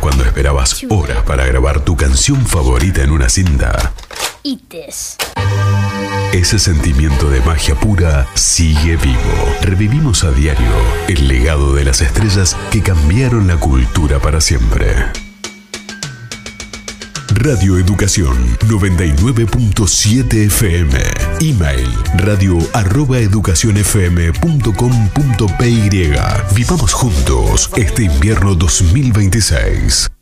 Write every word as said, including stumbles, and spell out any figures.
cuando esperabas horas para grabar tu canción favorita en una cinta? Ites. Ese sentimiento de magia pura sigue vivo. Revivimos a diario el legado de las estrellas que cambiaron la cultura para siempre. Radio Educación noventa y nueve punto siete F M. Email radio arroba educacionfm punto com punto py. Vivamos juntos este invierno dos mil veintiséis.